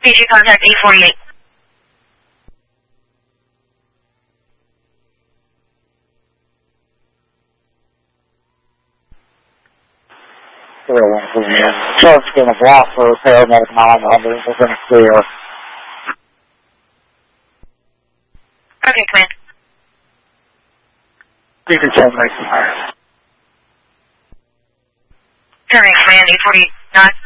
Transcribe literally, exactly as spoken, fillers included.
P G contact eight forty-eight. Charge going to block for paramedic nine hundred. We're going to clear. Okay, command. You can terminate. Terminate command eight forty-nine.